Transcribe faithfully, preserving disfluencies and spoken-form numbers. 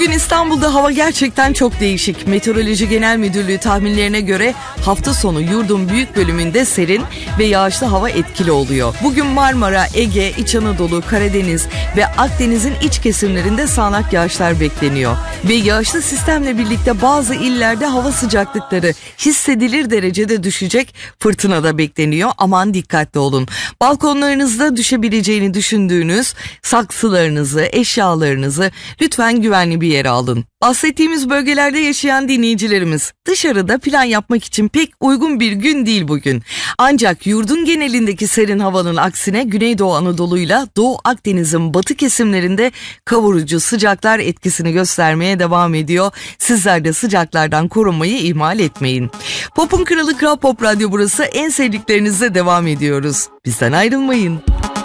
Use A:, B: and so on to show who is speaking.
A: Bugün İstanbul'da hava gerçekten çok değişik. Meteoroloji Genel Müdürlüğü tahminlerine göre hafta sonu yurdun büyük bölümünde serin ve yağışlı hava etkili oluyor. Bugün Marmara, Ege, İç Anadolu, Karadeniz ve Akdeniz'in iç kesimlerinde sağanak yağışlar bekleniyor. Ve yağışlı sistemle birlikte bazı illerde hava sıcaklıkları hissedilir derecede düşecek, fırtına da bekleniyor. Aman dikkatli olun. Balkonlarınızda düşebileceğini düşündüğünüz saksılarınızı, eşyalarınızı lütfen güvenli bir yere alın. Bahsettiğimiz bölgelerde yaşayan dinleyicilerimiz, dışarıda plan yapmak için pek uygun bir gün değil bugün. Ancak yurdun genelindeki serin havanın aksine Güneydoğu Anadolu'yla Doğu Akdeniz'in batı kesimlerinde kavurucu sıcaklar etkisini göstermeye devam ediyor. Sizler de sıcaklardan korunmayı ihmal etmeyin. Pop'un Kralı Kral Pop Radyo burası. En sevdiklerinizle devam ediyoruz. Bizden ayrılmayın.